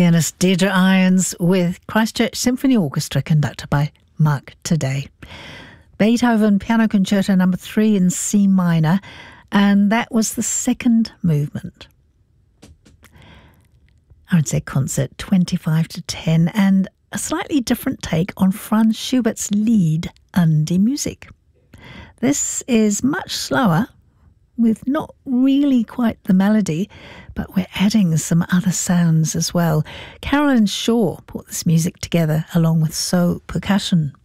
Pianist Deirdre Irons with Christchurch Symphony Orchestra, conducted by Mark Today. Beethoven Piano Concerto No. 3 in C minor, and that was the second movement. RNZ Concert 25-10, and a slightly different take on Franz Schubert's Lied an die Musik. This is much slower, with not really quite the melody, but we're adding some other sounds as well. Carolyn Shaw put this music together along with So percussion.